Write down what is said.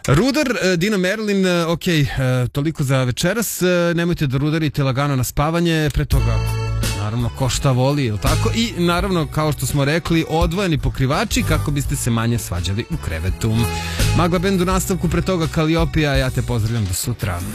Rudar, Dino Merlin, ok, toliko za večeras, nemojte da rudarite lagano na spavanje, pre toga naravno ko šta voli, ili tako, i naravno kao što smo rekli, odvojeni pokrivači kako biste se manje svađali u krevetu. Magla Band u nastavku, pre toga Kaliopija, ja te pozdravljam do sutra.